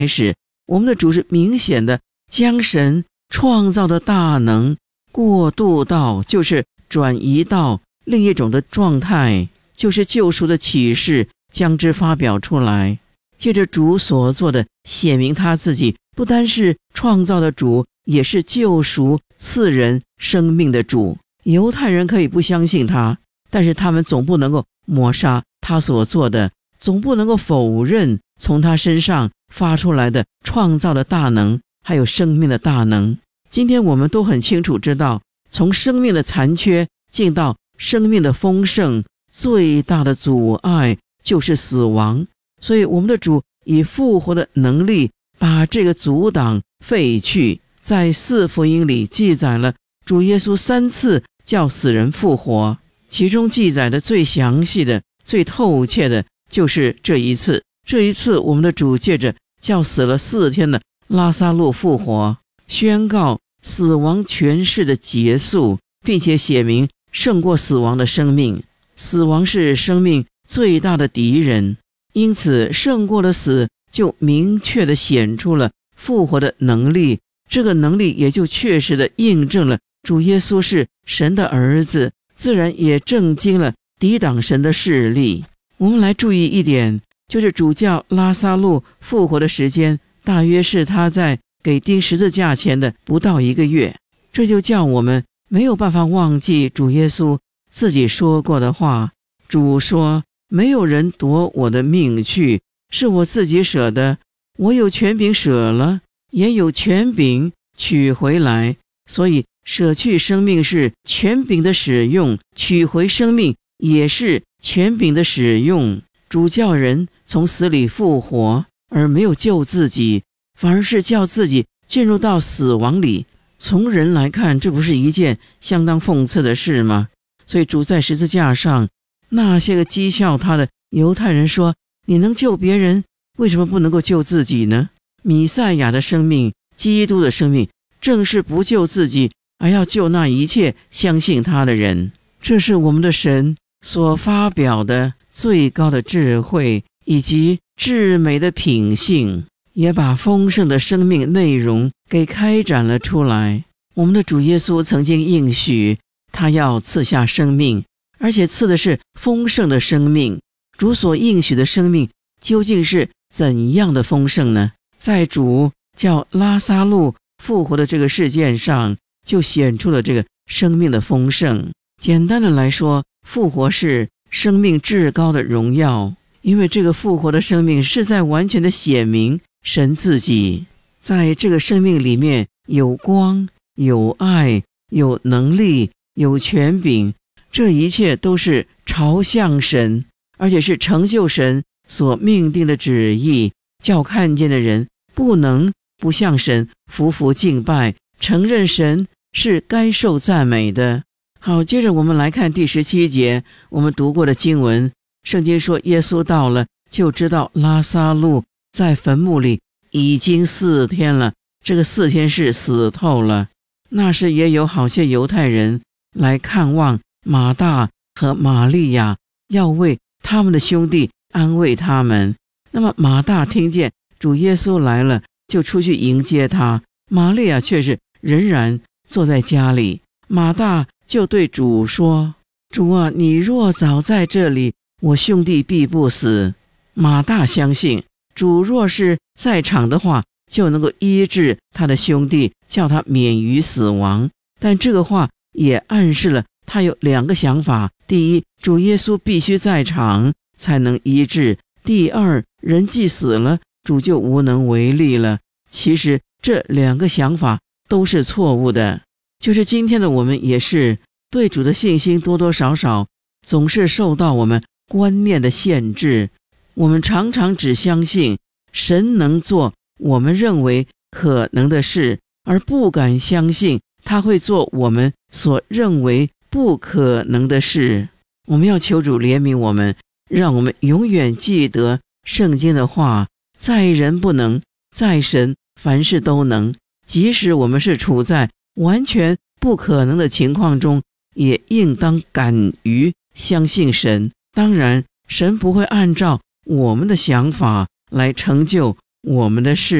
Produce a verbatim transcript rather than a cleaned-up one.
开始，我们的主是明显的将神创造的大能过渡到，就是转移到另一种的状态，就是救赎的启示将之发表出来。借着主所做的显明他自己不单是创造的主，也是救赎赐人生命的主。犹太人可以不相信他，但是他们总不能够抹杀他所做的，总不能够否认从他身上发出来的创造的大能，还有生命的大能。今天我们都很清楚知道，从生命的残缺进到生命的丰盛，最大的阻碍就是死亡。所以我们的主以复活的能力把这个阻挡废去。在四福音里记载了主耶稣三次叫死人复活，其中记载的最详细的最透彻的就是这一次。这一次我们的主借着叫死了四天的拉撒路复活，宣告死亡权势的结束，并且写明胜过死亡的生命。死亡是生命最大的敌人，因此胜过了死，就明确地显出了复活的能力。这个能力也就确实地印证了主耶稣是神的儿子，自然也震惊了抵挡神的势力。我们来注意一点，就是主叫拉撒路复活的时间大约是他在给钉十字架前的不到一个月。这就叫我们没有办法忘记主耶稣自己说过的话。主说，没有人夺我的命去，是我自己舍的，我有权柄舍了，也有权柄取回来。所以舍去生命是权柄的使用，取回生命也是权柄的使用。主叫人从死里复活，而没有救自己，反而是叫自己进入到死亡里。从人来看，这不是一件相当讽刺的事吗？所以主在十字架上，那些个讥笑他的犹太人说，你能救别人，为什么不能够救自己呢？弥赛亚的生命，基督的生命，正是不救自己，而要救那一切相信他的人。这是我们的神所发表的最高的智慧以及至美的品性，也把丰盛的生命内容给开展了出来。我们的主耶稣曾经应许他要赐下生命，而且赐的是丰盛的生命。主所应许的生命究竟是怎样的丰盛呢？在主叫拉撒路复活的这个事件上，就显出了这个生命的丰盛。简单的来说，复活是生命至高的荣耀，因为这个复活的生命是在完全的显明神自己。在这个生命里面有光，有爱，有能力，有权柄，这一切都是朝向神，而且是成就神所命定的旨意，叫看见的人不能不向神匍匐敬拜，承认神是该受赞美的。好，接着我们来看第十七节，我们读过的经文，圣经说耶稣到了，就知道拉撒路在坟墓里已经四天了，这个四天是死透了。那时也有好些犹太人来看望马大和玛利亚，要为他们的兄弟安慰他们。那么马大听见主耶稣来了，就出去迎接他，玛利亚却是仍然坐在家里。马大就对主说，主啊，你若早在这里，我兄弟必不死。马大相信主若是在场的话，就能够医治他的兄弟，叫他免于死亡。但这个话也暗示了他有两个想法：第一，主耶稣必须在场才能医治；第二，人既死了，主就无能为力了。其实这两个想法都是错误的。就是今天的我们也是对主的信心多多少少总是受到我们观念的限制。我们常常只相信神能做我们认为可能的事，而不敢相信他会做我们所认为不可能的事。我们要求主怜悯我们，让我们永远记得圣经的话，在人不能，在神凡事都能。即使我们是处在完全不可能的情况中，也应当敢于相信神。当然，神不会按照我们的想法来成就我们的事